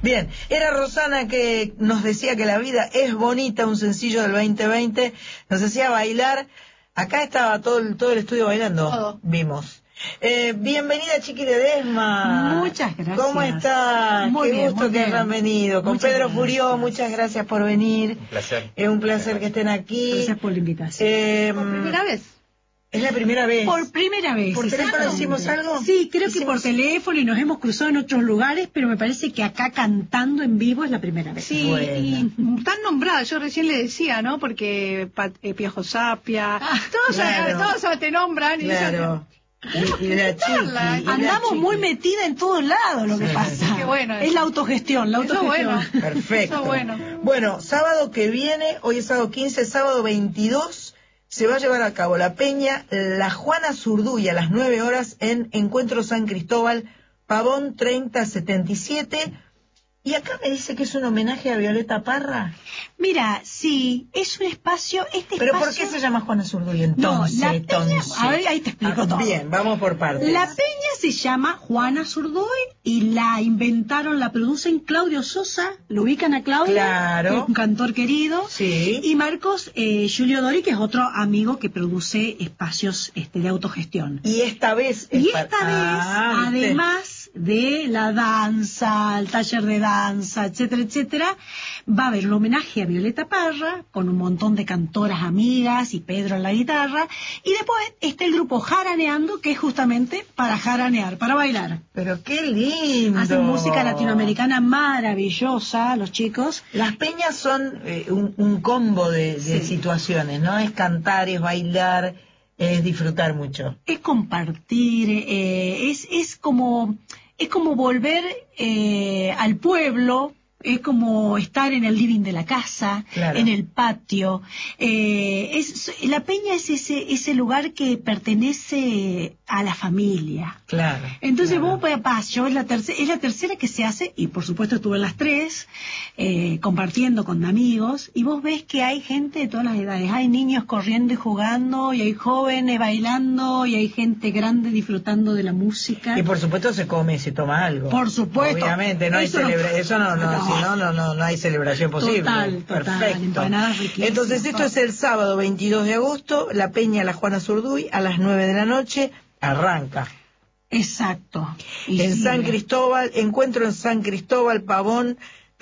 Bien, era Rosana que nos decía que la vida es bonita, un sencillo del 2020, nos hacía bailar. Acá estaba todo el estudio bailando, Todo. Vimos. Bienvenida, Chiqui Ledesma. Muchas gracias. ¿Cómo estás? Muy Qué bien, gusto muy que bien. hayan venido. Con Muchas Pedro gracias. Furió, muchas gracias por venir. Un placer. Es un placer que estén aquí. Gracias por la invitación. ¿Por primera vez? Es la primera vez. Por primera vez. ¿Por teléfono exactamente. hicimos algo? Sí, creo que Hicimos- por teléfono y nos hemos cruzado en otros lugares, pero me parece que acá cantando en vivo es la primera vez. Sí, Buena. y tan nombrada, yo recién le decía, ¿no? Porque Piajo Sapia, todos te nombran y Claro. Y la Chiqui. Carla, y la Andamos Chiqui. muy metida en todos lados, lo que pasa. Qué bueno Es eso. la autogestión, la Eso autogestión. bueno. Perfecto. Eso bueno. Bueno, sábado que viene, hoy es sábado 15, sábado 22, se va a llevar a cabo la peña La Juana Zurduy a las 9 horas en Encuentro San Cristóbal, Pavón 3077. Y acá me dice que es un homenaje a Violeta Parra. Mira, sí, es un espacio, ¿Pero por qué se llama Juana Zurduy entonces? No, la peña, a ver, ahí te explico todo. Bien, vamos por partes. La peña se llama Juana Zurduy y la inventaron, la producen Claudio Sosa, lo ubican a Claudio, Claro. que es un cantor querido, Sí. y Marcos Julio Dori, que es otro amigo que produce espacios de autogestión. Y esta vez... Y es esta pa- vez, ¿viste? además de la danza, el taller de danza, etcétera, etcétera, va a haber un homenaje a Violeta Parra, con un montón de cantoras amigas y Pedro en la guitarra, y después está el grupo Jaraneando, que es justamente para jaranear, para bailar. Pero qué lindo. Hacen música latinoamericana maravillosa, los chicos. Las peñas son un combo de Sí. situaciones, ¿no? Es cantar, es bailar, es disfrutar mucho. Es compartir, es como volver al pueblo, es como estar en el living de la casa, Claro. en el patio. La peña es ese lugar que pertenece a la familia. Claro. Entonces claro. vos vas, yo es la tercera que se hace, y por supuesto estuve en las tres, compartiendo con amigos, y vos ves que hay gente de todas las edades, hay niños corriendo y jugando, y hay jóvenes bailando, y hay gente grande disfrutando de la música. Y por supuesto se come y se toma algo. Por supuesto. Obviamente, no hay Eso no- eso no, No. si no hay celebración posible. Total, Perfecto. empanadas riquísimas. Entonces esto es el sábado 22 de agosto, la peña La Juana Zurduy a las 9 de la noche, arranca. Exacto. Y En sigue. San Cristóbal, encuentro en San Cristóbal, Pavón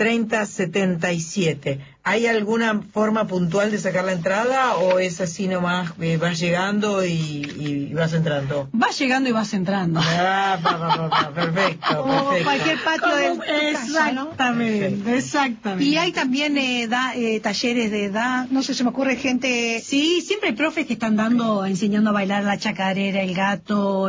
3077. ¿Hay alguna forma puntual de sacar la entrada o es así nomás, vas llegando y vas entrando? Vas llegando y vas entrando. Perfecto, Como perfecto. cualquier patio de tu casa, ¿no? Exactamente, exactamente. Y hay también talleres de no sé, se me ocurre gente... Sí, siempre hay profes que están enseñando a bailar la chacarera, el gato,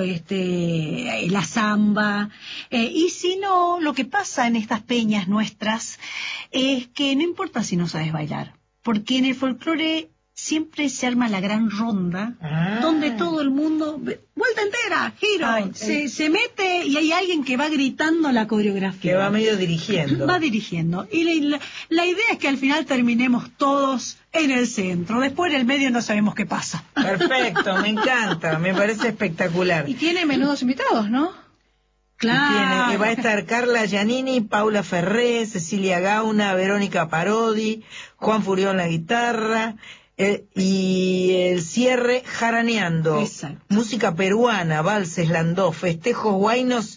la samba. Y si no, lo que pasa en estas peñas nuestras es que no importa si no sabes bailar, porque en el folclore siempre se arma la gran ronda, donde todo el mundo, vuelta entera, giro, Ay, se mete y hay alguien que va gritando la coreografía. Que va medio dirigiendo. Va dirigiendo. Y la idea es que al final terminemos todos en el centro. Después en el medio no sabemos qué pasa. Perfecto, me encanta, me parece espectacular. Y tiene menudos invitados, ¿no? Claro. Y va a estar Carla Giannini, Paula Ferré, Cecilia Gauna, Verónica Parodi, Juan Furió en la guitarra, y el cierre Jaraneando. Exacto. Música peruana, valses, landó, festejos guainos.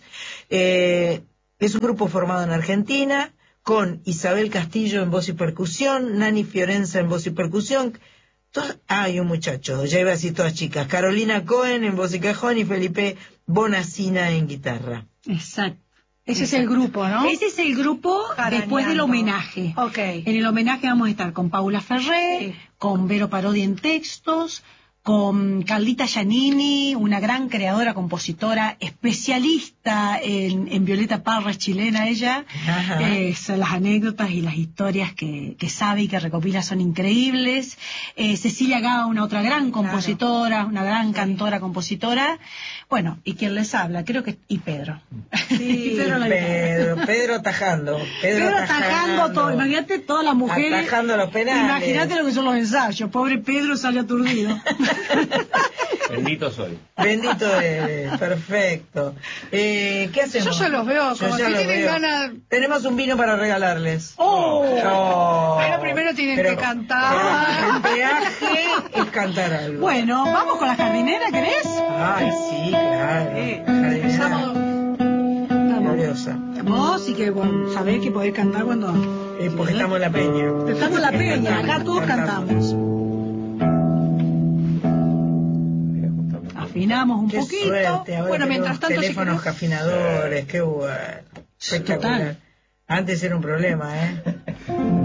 Es un grupo formado en Argentina, con Isabel Castillo en voz y percusión, Nani Fiorenza en voz y percusión. Hay un muchacho, ya iba a decir todas chicas, Carolina Cohen en voz y cajón y Felipe Bonacina en guitarra. Exacto. Ese es el grupo, ¿no? Ese es el grupo Jaraneando. después del homenaje. Ok. En el homenaje vamos a estar con Paula Ferré, Sí. con Vero Parodi en textos, con Carlita Giannini, una gran creadora, compositora, especialista en Violeta Parra, es chilena ella. Ajá. Las anécdotas y las historias que sabe y que recopila son increíbles. Cecilia Gauna, otra gran compositora, una gran cantora, compositora. Bueno, y quien les habla, creo que... Y Pedro. Sí, Y Pedro la guitarra. Pedro atajando. Pedro atajando todo. Imagínate todas las mujeres. Atajando los penales. Imagínate lo que son los ensayos. Pobre Pedro sale aturdido. Bendito soy. Bendito eres, perfecto. ¿Qué hacemos? Yo ya los veo, como si tienen ganas. Tenemos un vino para regalarles. Pero primero tienen que cantar. El peaje es cantar algo. Bueno, vamos con la jardinera, ¿querés? Ay, sí, claro. Empezamos. Gloriosa. Vos sí que sabés que podés cantar cuando... Porque estamos en la peña. Estamos en la peña, acá todos cantamos. Afinamos un poquito. Suerte, ahora bueno, mientras tanto, teléfonos afinadores, qué bueno. Espectacular. Total. Antes era un problema, ¿eh?